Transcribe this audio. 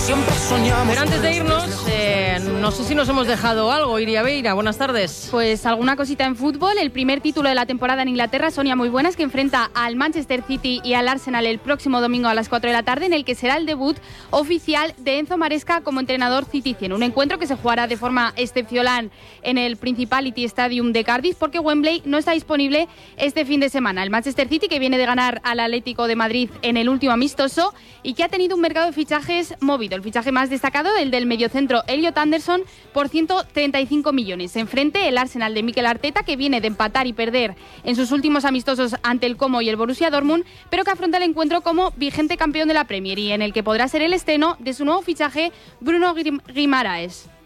siempre soñamos. Pero antes de irnos, no sé si nos hemos dejado algo. Iria Beira, buenas tardes. Pues alguna cosita en fútbol. El primer título de la temporada en Inglaterra, Sonia Muy Buenas, que enfrenta al Manchester City y al Arsenal el próximo domingo a las 4 de la tarde, en el que será el debut oficial de Enzo Maresca como entrenador citiciano. Un encuentro que se jugará de forma excepcional en el Principality Stadium de Cardiff, porque Wembley no está disponible este fin de semana. El Manchester City, que viene de ganar al Atlético de Madrid en el último amistoso y que ha tenido un mercado de fichajes movido. El fichaje más destacado, el del mediocentro Elliot Anderson, por 135 millones. Enfrente, el Arsenal de Mikel Arteta, que viene de empatar y perder en sus últimos amistosos ante el Como y el Borussia Dortmund, pero que afronta el encuentro como vigente campeón de la Premier y en el que podrá ser el estreno de su nuevo fichaje, Bruno Guimaraes.